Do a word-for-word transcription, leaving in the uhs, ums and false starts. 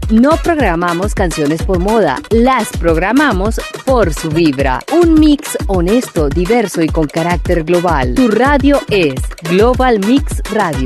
No programamos canciones por moda, las programamos por su vibra. Un mix honesto, diverso y con carácter global. Tu radio es Global Mix Radio.